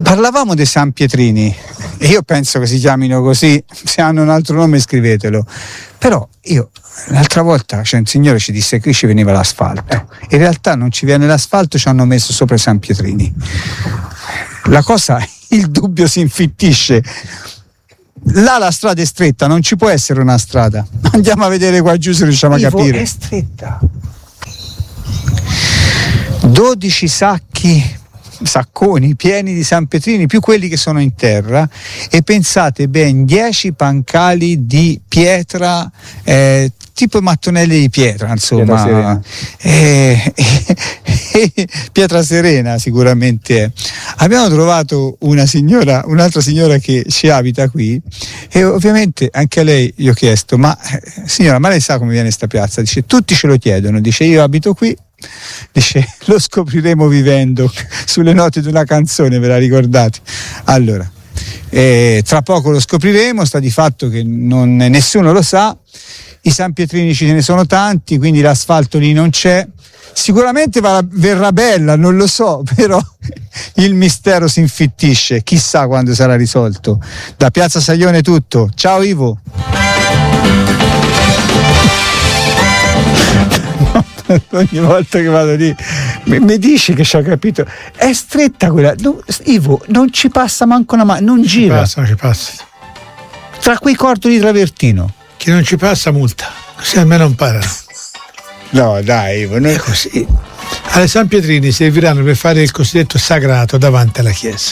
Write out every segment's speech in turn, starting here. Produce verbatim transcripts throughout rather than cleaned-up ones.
Parlavamo dei San Pietrini e io penso che si chiamino così, se hanno un altro nome scrivetelo, però io l'altra volta c'è un signore ci disse che qui ci veniva l'asfalto, eh. in realtà non ci viene l'asfalto, ci hanno messo sopra i San Pietrini. La cosa, il dubbio si infittisce. Là la strada è stretta, non ci può essere una strada. Andiamo a vedere qua giù se riusciamo a capire. È stretta. dodici sacchi, sacconi pieni di San Pietrini, più quelli che sono in terra, e pensate ben dieci pancali di pietra, eh, tipo mattonelli di pietra, insomma, pietra serena, eh, eh, pietra serena sicuramente è. Abbiamo trovato una signora, un'altra signora che ci abita qui, e ovviamente anche a lei gli ho chiesto: ma signora, ma lei sa come viene sta piazza? Dice: tutti ce lo chiedono. Dice: io abito qui. Dice: lo scopriremo vivendo. Sulle note di una canzone, ve la ricordate? Allora, eh, tra poco lo scopriremo. Sta di fatto che non, nessuno lo sa. I San Pietrini ce ne sono tanti, quindi l'asfalto lì non c'è. Sicuramente va, verrà bella, non lo so, però il mistero si infittisce. Chissà quando sarà risolto. Da Piazza Saglione è tutto. Ciao Ivo. Ogni volta che vado lì mi, mi dici che ci ho capito. È stretta quella. No, Ivo, non ci passa manco una mano, non gira. Ci passa, ci passa. Tra quei corti di travertino. Chi non ci passa multa, così almeno imparano. No, dai, Ivo, non è così. Alle San Pietrini serviranno per fare il cosiddetto sagrato davanti alla chiesa.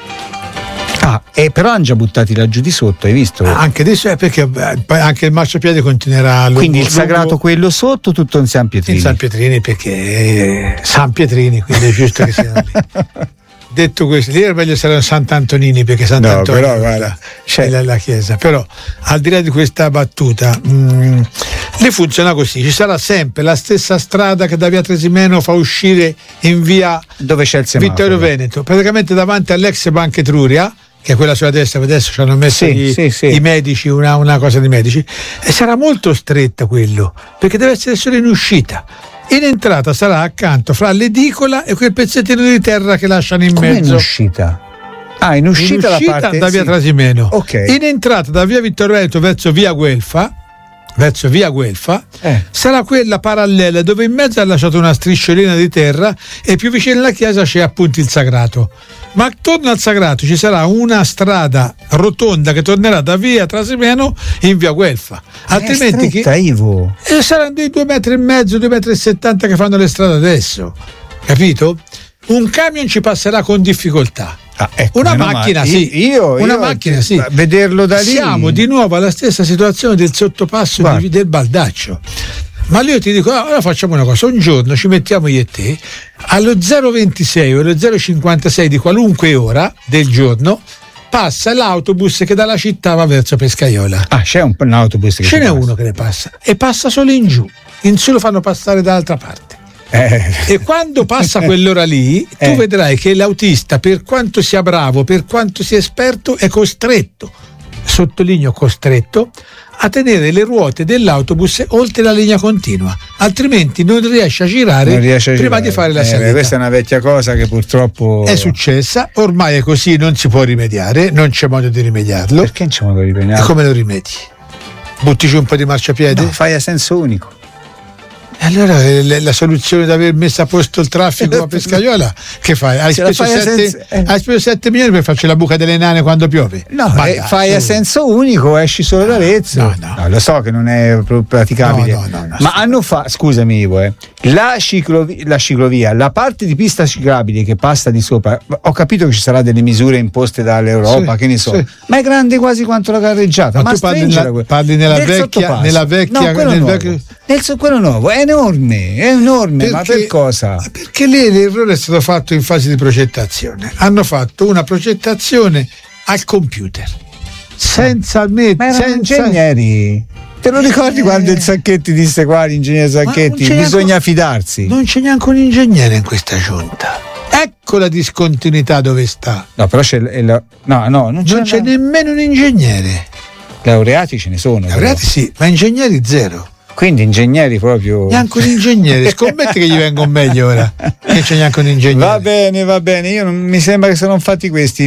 Ah, e però hanno già buttati laggiù di sotto, hai visto? Ah, anche adesso è perché anche il marciapiede continuerà a lungo. Quindi il sagrato lungo, quello sotto, tutto in San Pietrini. In San Pietrini, perché è San Pietrini, quindi è giusto che siano lì. Detto questo, lì è meglio saranno Sant'Antonini, perché Sant'Antonio no, però, guarda, c'è la, la chiesa. Però al di là di questa battuta, mh, lì funziona così: ci sarà sempre la stessa strada che da via Trasimeno fa uscire in via dove c'è il semaforo, Vittorio Veneto, praticamente davanti all'ex Banca Etruria, che è quella sulla destra. Adesso ci hanno messo sì, i, sì, sì. i medici, una, una cosa di medici, e sarà molto stretta quello, perché deve essere solo in uscita. In entrata sarà accanto fra l'edicola e quel pezzettino di terra che lasciano in come mezzo. In uscita? Ah, in uscita, in uscita la parte, da via sì. Trasimeno. Okay. In entrata da via Vittorio Veneto verso via Guelfa, verso via Guelfa, eh. sarà quella parallela dove in mezzo ha lasciato una strisciolina di terra, e più vicino alla chiesa c'è appunto il sagrato. Ma attorno al sagrato ci sarà una strada rotonda che tornerà da via Trasimeno in via Guelfa. Altrimenti è stretta, chi... Ivo. E saranno dei due metri e mezzo, due metri e settanta che fanno le strade adesso, capito? Un camion ci passerà con difficoltà. Ah, ecco, una macchina male. sì, io, una io, macchina sì. Vederlo da lì. Siamo di nuovo alla stessa situazione del sottopasso di, del Baldaccio. Ma io ti dico, allora facciamo una cosa: un giorno ci mettiamo io e te allo zero ventisei o allo zero cinquantasei di qualunque ora del giorno passa l'autobus che dalla città va verso Pescaiola. Ah, c'è un, un autobus che ce n'è passa. Uno che ne passa, e passa solo in giù, in su lo fanno passare dall'altra parte. Eh. E quando passa quell'ora lì, tu eh. vedrai che l'autista, per quanto sia bravo, per quanto sia esperto, è costretto, sottolineo costretto, a tenere le ruote dell'autobus oltre la linea continua, altrimenti non riesce a girare, non riesce a prima girare. di fare la salita. Eh, questa è una vecchia cosa che purtroppo è successa, ormai è così, non si può rimediare, non c'è modo di rimediarlo. Perché non c'è modo di rimediarlo? E come lo rimedi? Butti giù un po' di marciapiede? No, fai a senso unico. E allora la, la soluzione di aver messo a posto il traffico a Pescaiola, che fai? Hai speso, fai sette, senso, eh. hai speso sette milioni per farci la buca delle nane quando piove? No, eh, dai, fai a senso unico, esci solo da Arezzo. No, no. No, lo so che non è praticabile. No, no, no, no, ma anno fa, scusami Ivo, eh, la, ciclovi- la ciclovia, la parte di pista ciclabile che passa di sopra, ho capito che ci saranno delle misure imposte dall'Europa, sì, che ne so, sì. ma è grande quasi quanto la carreggiata. Ma, ma tu parli, nella, parli nella vecchia, nella vecchia, no, quello nel nuovo. vecchio... Nel, quello nuovo è enorme, è enorme, perché, ma per cosa? Perché lì l'errore è stato fatto in fase di progettazione. Hanno fatto una progettazione al computer, senza me, ma erano senza... ingegneri. Te lo ricordi eh. quando il Sacchetti disse qua, l'ingegnere Sacchetti, bisogna neanche, fidarsi? Non c'è neanche un ingegnere in questa giunta. Ecco la discontinuità dove sta. No, però c'è la, no, no, non c'è, non c'è la... nemmeno un ingegnere. Laureati ce ne sono. Laureati però. Sì, ma ingegneri zero. Quindi ingegneri proprio. Neanche un ingegnere, scommetti che gli vengono meglio ora. Che c'è neanche un ingegnere. Va bene, va bene, io non, mi sembra che sono fatti questi.